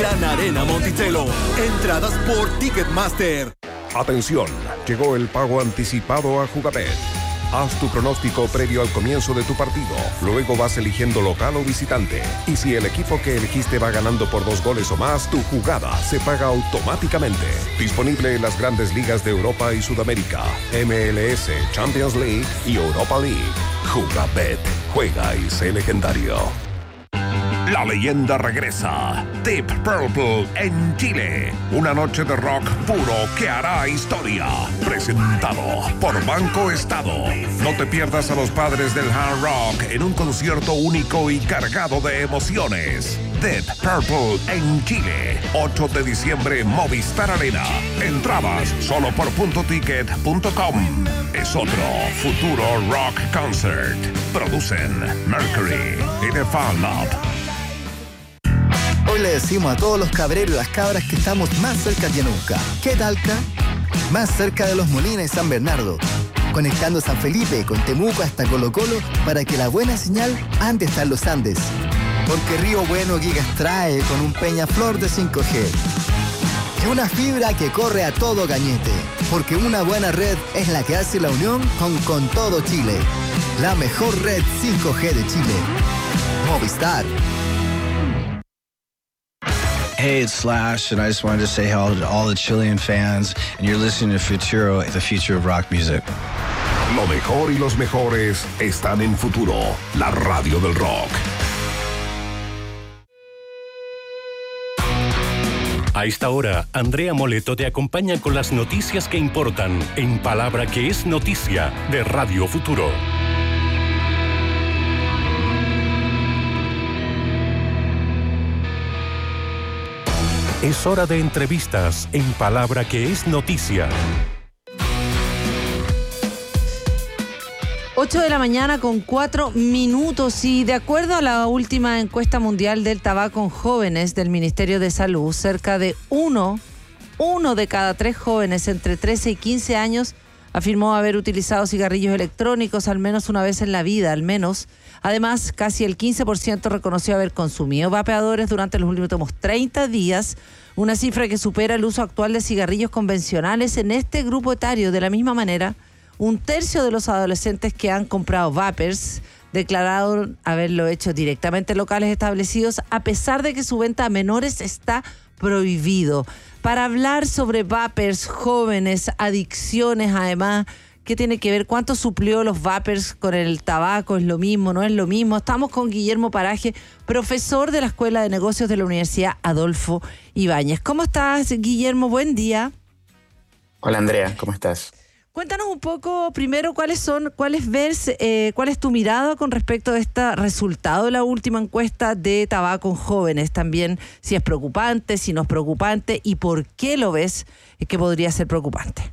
Gran Arena Monticello. Entradas por Ticketmaster. Atención, llegó el pago anticipado a Jugabet. Haz tu pronóstico previo al comienzo de tu partido. Luego vas eligiendo local o visitante. Y si el equipo que elegiste va ganando por 2 goles o más, tu jugada se paga automáticamente. Disponible en las grandes ligas de Europa y Sudamérica, MLS, Champions League y Europa League. Jugabet. Juega y sé legendario. La leyenda regresa. Deep Purple en Chile. Una noche de rock puro que hará historia. Presentado por Banco Estado. No te pierdas a los padres del hard rock en un concierto único y cargado de emociones. Deep Purple en Chile. 8 de diciembre, Movistar Arena. Entradas solo por puntoticket.com. Es otro futuro rock concert. Producen Mercury y The Fan Lab. Hoy le decimos a todos los cabreros y las cabras que estamos más cerca que nunca. ¿Qué talca? Más cerca de Los Molinos y San Bernardo. Conectando San Felipe con Temuco hasta Colo Colo para que la buena señal ande hasta en los Andes. Porque Río Bueno Gigas trae con un Peñaflor de 5G. Y una fibra que corre a todo cañete. Porque una buena red es la que hace la unión con todo Chile. La mejor red 5G de Chile. Movistar. Hey, it's Slash, and I just wanted to say hello to all the Chilean fans, and you're listening to Futuro, the future of rock music. Lo mejor y los mejores están en Futuro, la radio del rock. A esta hora, Andrea Moleto te acompaña con las noticias que importan en Palabra que es Noticia de Radio Futuro. Es hora de entrevistas en Palabra que es Noticia. 8 de la mañana con 4 minutos y de acuerdo a la última encuesta mundial del tabaco en jóvenes del Ministerio de Salud, cerca de uno de cada 3 jóvenes entre 13 y 15 años afirmó haber utilizado cigarrillos electrónicos al menos una vez en la vida, al menos. Además, casi el 15% reconoció haber consumido vapeadores durante los últimos 30 días, una cifra que supera el uso actual de cigarrillos convencionales en este grupo etario. De la misma manera, 1/3 de los adolescentes que han comprado vapers declararon haberlo hecho directamente en locales establecidos, a pesar de que su venta a menores está prohibido. Para hablar sobre vapers, jóvenes, adicciones, además, ¿qué tiene que ver? ¿Cuánto suplió los vapers con el tabaco? ¿Es lo mismo? ¿No es lo mismo? Estamos con Guillermo Paraje, profesor de la Escuela de Negocios de la Universidad Adolfo Ibáñez. ¿Cómo estás, Guillermo? Buen día. Hola, Andrea. ¿Cómo estás? Cuéntanos un poco, primero, cuál es tu mirada con respecto a este resultado de la última encuesta de tabaco en jóvenes. También, si es preocupante, si no es preocupante, y por qué lo ves que podría ser preocupante.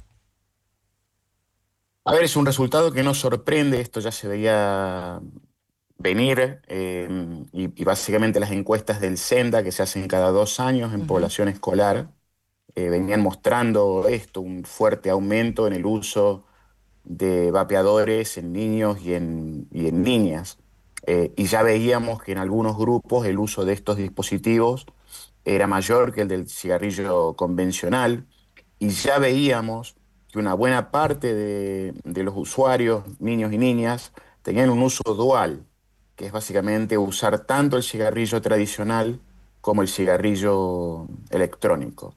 A ver, es un resultado que nos sorprende, esto ya se veía venir, y básicamente las encuestas del SENDA, que se hacen cada 2 años en población escolar, venían mostrando esto, un fuerte aumento en el uso de vapeadores en niños y en niñas. Y ya veíamos que en algunos grupos el uso de estos dispositivos era mayor que el del cigarrillo convencional, y ya veíamos que una buena parte de los usuarios, niños y niñas, tenían un uso dual, que es básicamente usar tanto el cigarrillo tradicional como el cigarrillo electrónico.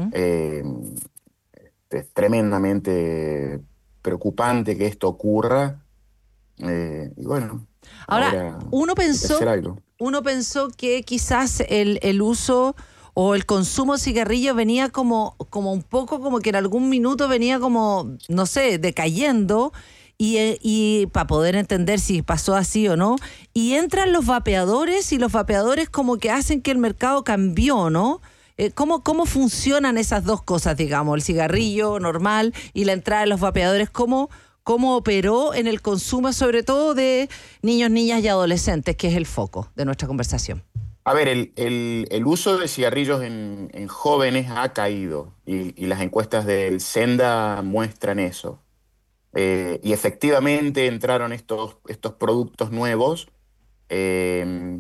Es tremendamente preocupante que esto ocurra, y bueno, ahora uno pensó que quizás el uso o el consumo de cigarrillos venía como un poco, como que en algún minuto venía como, no sé, decayendo, y para poder entender si pasó así o no, y entran los vapeadores, y los vapeadores como que hacen que el mercado cambió, ¿no? ¿Cómo funcionan esas dos cosas, digamos, el cigarrillo normal y la entrada de los vapeadores? ¿Cómo operó en el consumo, sobre todo de niños, niñas y adolescentes, que es el foco de nuestra conversación? A ver, el uso de cigarrillos en jóvenes ha caído, y las encuestas del SENDA muestran eso. Y efectivamente entraron estos productos nuevos,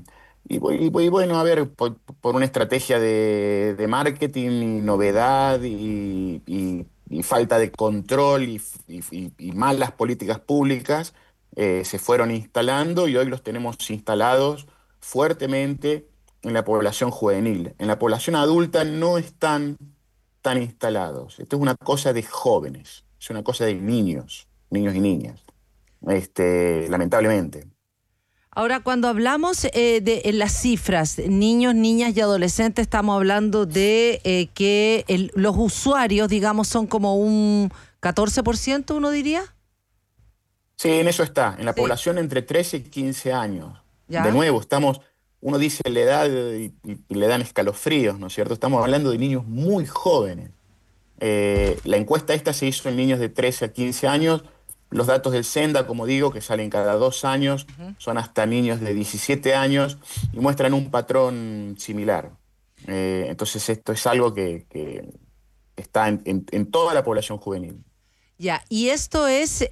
Bueno, a ver, por una estrategia de marketing y novedad y falta de control y malas políticas públicas, se fueron instalando y hoy los tenemos instalados fuertemente en la población juvenil. En la población adulta no están tan instalados. Esto es una cosa de jóvenes, es una cosa de niños y niñas, lamentablemente. Ahora, cuando hablamos de en las cifras, niños, niñas y adolescentes, estamos hablando de que los usuarios, digamos, son como un 14%, uno diría. Sí, en eso está, en la Sí. población entre 13 y 15 años. ¿Ya? De nuevo, uno dice la edad y le dan escalofríos, ¿no es cierto? Estamos hablando de niños muy jóvenes. La encuesta esta se hizo en niños de 13 a 15 años. Los datos del Senda, como digo, que salen cada 2 años, son hasta niños de 17 años y muestran un patrón similar. Entonces esto es algo que está en toda la población juvenil. Ya, y esto es,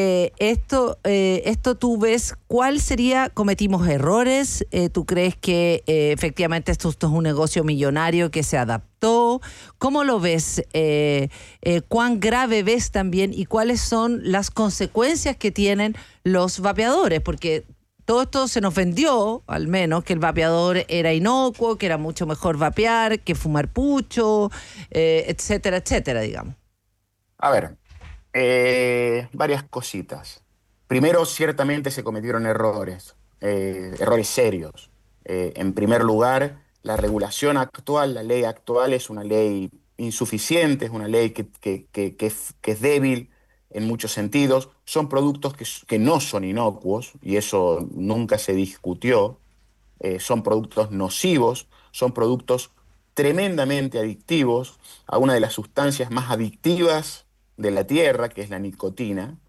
esto tú ves, ¿cuál sería? ¿Cometimos errores? ¿Tú crees que efectivamente esto es un negocio millonario que se adaptó? ¿Cómo lo ves? ¿Cuán grave ves también? ¿Y cuáles son las consecuencias que tienen los vapeadores? Porque todo esto se nos vendió, al menos, que el vapeador era inocuo, que era mucho mejor vapear que fumar pucho, etcétera, etcétera, digamos. A ver. Varias cositas. Primero, ciertamente se cometieron errores serios. En primer lugar, la regulación actual, la ley actual es una ley insuficiente, es una ley que es débil en muchos sentidos. Son productos que no son inocuos, y eso nunca se discutió. Son productos nocivos, son productos tremendamente adictivos a una de las sustancias más adictivas de la tierra, que es la nicotina.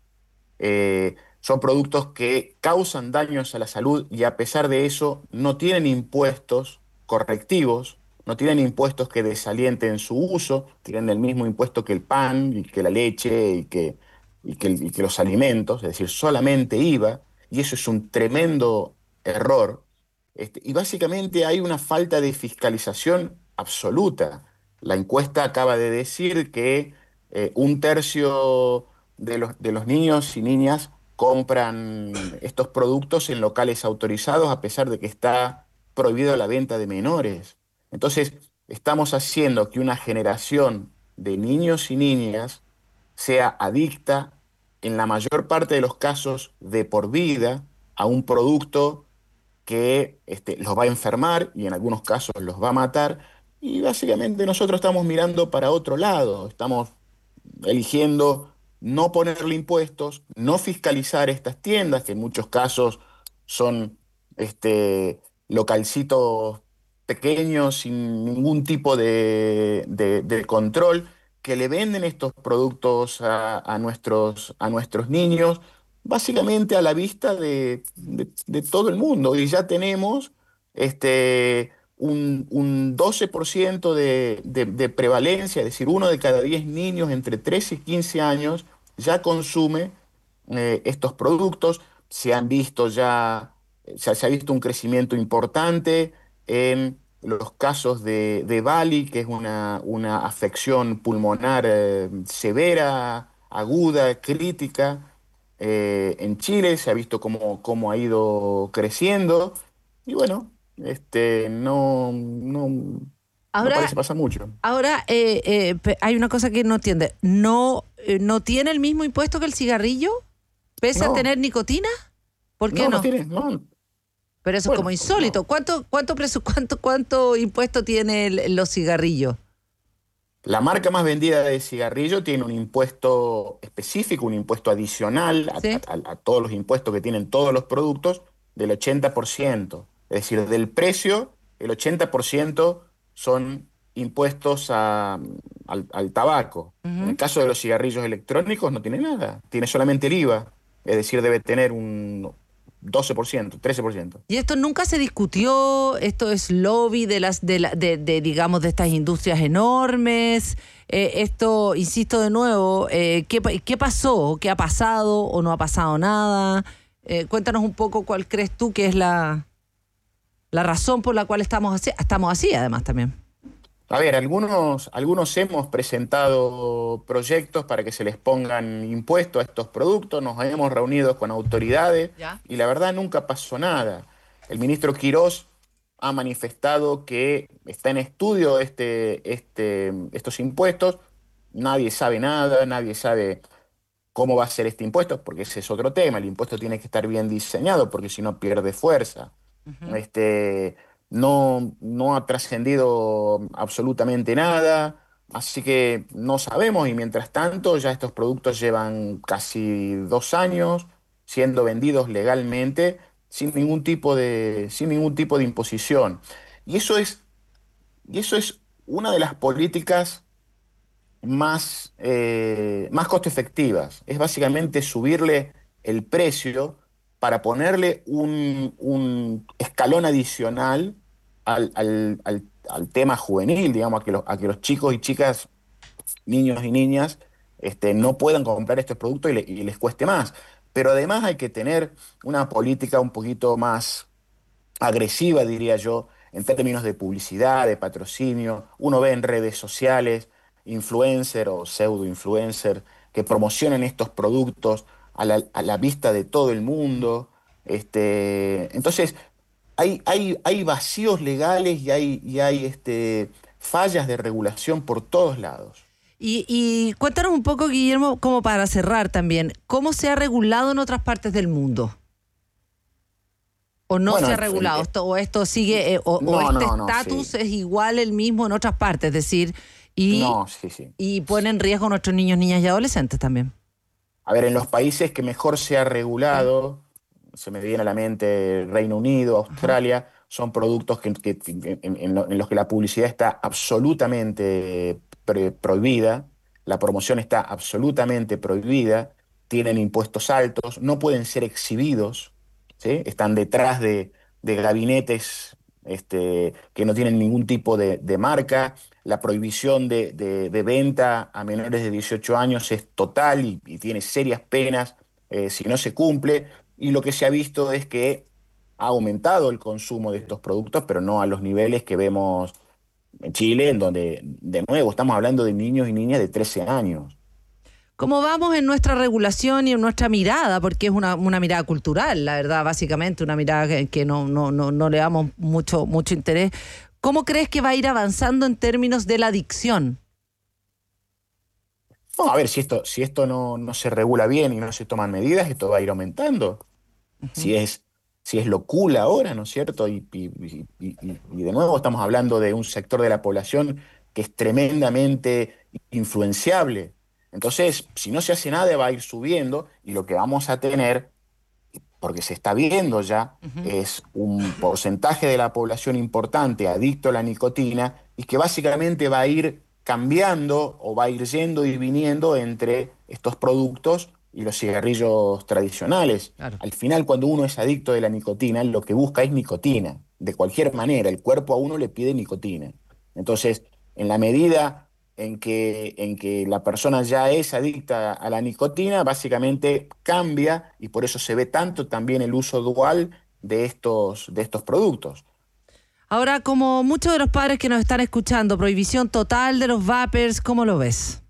Son productos que causan daños a la salud y a pesar de eso no tienen impuestos correctivos, no tienen impuestos que desalienten su uso, tienen el mismo impuesto que el pan y que la leche y que los alimentos, es decir, solamente IVA, y eso es un tremendo error. Y básicamente hay una falta de fiscalización absoluta. La encuesta acaba de decir que 1/3 de los niños y niñas compran estos productos en locales autorizados a pesar de que está prohibido la venta de menores. Entonces, estamos haciendo que una generación de niños y niñas sea adicta, en la mayor parte de los casos de por vida, a un producto que los va a enfermar y en algunos casos los va a matar. Y básicamente nosotros estamos mirando para otro lado, estamos eligiendo no ponerle impuestos, no fiscalizar estas tiendas, que en muchos casos son localcitos pequeños sin ningún tipo de control, que le venden estos productos a nuestros niños, básicamente a la vista de todo el mundo. Y ya tenemos un 12% de prevalencia, es decir, 1 de cada 10 niños entre 13 y 15 años ya consume estos productos. Se han visto se ha visto un crecimiento importante en los casos de Bali, que es una afección pulmonar severa, aguda, crítica. En Chile se ha visto cómo ha ido creciendo y bueno, no Ahora, parece pasar mucho. ahora hay una cosa que no entiende. ¿No tiene el mismo impuesto que el cigarrillo? ¿Pese a No. tener nicotina? ¿Por qué no? No tiene, no. Pero eso es Bueno, como insólito. ¿Cuánto impuesto tienen los cigarrillos? La marca más vendida de cigarrillo tiene un impuesto específico, un impuesto adicional ¿Sí? a todos los impuestos que tienen todos los productos del 80%. Es decir, del precio, el 80% son impuestos al tabaco. En el caso de los cigarrillos electrónicos no tiene nada, tiene solamente el IVA. Es decir, debe tener un 12%, 13%. Y esto nunca se discutió, esto es lobby digamos, de estas industrias enormes. Esto, insisto de nuevo, ¿qué pasó? ¿Qué ha pasado o no ha pasado nada? Cuéntanos un poco cuál crees tú que es la la razón por la cual estamos así además también. A ver, algunos hemos presentado proyectos para que se les pongan impuestos a estos productos, nos hemos reunido con autoridades y la verdad nunca pasó nada. El ministro Quirós ha manifestado que está en estudio estos impuestos, nadie sabe nada, nadie sabe cómo va a ser este impuesto, porque ese es otro tema, el impuesto tiene que estar bien diseñado, porque si no pierde fuerza. No ha trascendido absolutamente nada, así que no sabemos, y mientras tanto ya estos productos llevan casi 2 años siendo vendidos legalmente sin ningún tipo de imposición. Y eso es una de las políticas más costo efectivas. Es básicamente subirle el precio para ponerle un escalón adicional al tema juvenil, digamos, a que los chicos y chicas, niños y niñas, no puedan comprar estos productos y les cueste más. Pero además hay que tener una política un poquito más agresiva, diría yo, en términos de publicidad, de patrocinio. Uno ve en redes sociales influencer o pseudo-influencer que promocionan estos productos a la vista de todo el mundo. Entonces, hay vacíos legales y hay fallas de regulación por todos lados. Y cuéntanos un poco, Guillermo, como para cerrar también, ¿cómo se ha regulado en otras partes del mundo? ¿O no se ha regulado? ¿Esto sigue, este estatus es igual el mismo en otras partes? Es decir, y pone en riesgo a nuestros niños, niñas y adolescentes también. A ver, en los países que mejor se ha regulado, se me viene a la mente Reino Unido, Australia, son productos en los que la publicidad está absolutamente prohibida, la promoción está absolutamente prohibida, tienen impuestos altos, no pueden ser exhibidos, ¿sí? Están detrás de gabinetes que no tienen ningún tipo de marca. La prohibición de venta a menores de 18 años es total y tiene serias penas si no se cumple. Y lo que se ha visto es que ha aumentado el consumo de estos productos, pero no a los niveles que vemos en Chile, en donde, de nuevo, estamos hablando de niños y niñas de 13 años. ¿Cómo vamos en nuestra regulación y en nuestra mirada? Porque es una mirada cultural, la verdad, básicamente, una mirada que no le damos mucho interés. ¿Cómo crees que va a ir avanzando en términos de la adicción? No, a ver, si esto no se regula bien y no se toman medidas, esto va a ir aumentando. Uh-huh. Si es locura ahora, ¿no es cierto? Y de nuevo estamos hablando de un sector de la población que es tremendamente influenciable. Entonces, si no se hace nada, va a ir subiendo, y lo que vamos a tener, porque se está viendo ya, es un porcentaje de la población importante adicto a la nicotina y que básicamente va a ir cambiando o va a ir yendo y viniendo entre estos productos y los cigarrillos tradicionales. Claro. Al final, cuando uno es adicto de la nicotina, lo que busca es nicotina. De cualquier manera, el cuerpo a uno le pide nicotina. Entonces, en la medida en que la persona ya es adicta a la nicotina, básicamente cambia, y por eso se ve tanto también el uso dual de estos productos. Ahora, como muchos de los padres que nos están escuchando, prohibición total de los vapers, ¿cómo lo ves?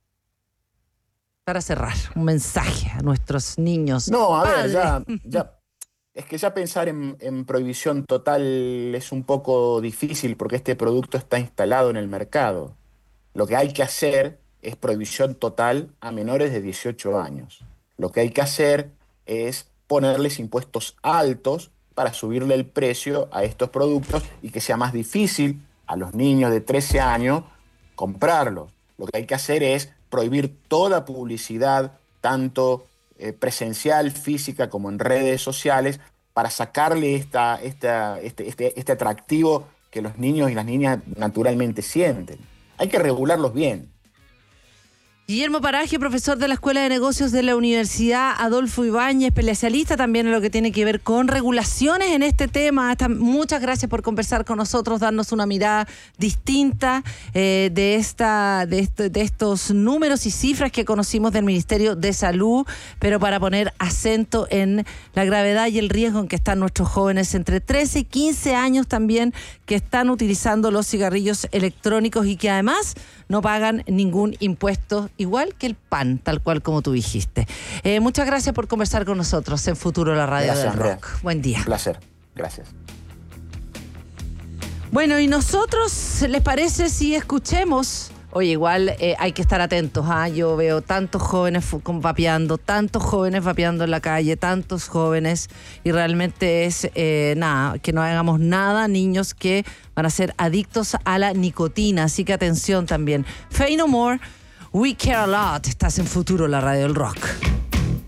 Para cerrar, un mensaje a nuestros niños. No, a ver, es que ya pensar en prohibición total es un poco difícil porque este producto está instalado en el mercado. Lo que hay que hacer es prohibición total a menores de 18 años. Lo que hay que hacer es ponerles impuestos altos para subirle el precio a estos productos y que sea más difícil a los niños de 13 años comprarlos. Lo que hay que hacer es prohibir toda publicidad, tanto presencial, física, como en redes sociales, para sacarle este atractivo que los niños y las niñas naturalmente sienten. Hay que regularlos bien. Guillermo Paraje, profesor de la Escuela de Negocios de la Universidad Adolfo Ibáñez, especialista también en lo que tiene que ver con regulaciones en este tema. Muchas gracias por conversar con nosotros, darnos una mirada distinta de estos números y cifras que conocimos del Ministerio de Salud, pero para poner acento en la gravedad y el riesgo en que están nuestros jóvenes entre 13 y 15 años también, que están utilizando los cigarrillos electrónicos y que además no pagan ningún impuesto, igual que el pan, tal cual como tú dijiste. Muchas gracias por conversar con nosotros en Futuro, la radio del rock. Buen día. Un placer. Gracias. Bueno, y nosotros, ¿les parece si escuchemos? Oye, igual hay que estar atentos, ¿ah? Yo veo tantos jóvenes vapeando en la calle, tantos jóvenes, y realmente es que no hagamos nada, niños que van a ser adictos a la nicotina, así que atención también. Faith No More, We Care A Lot, estás en Futuro, la radio del rock.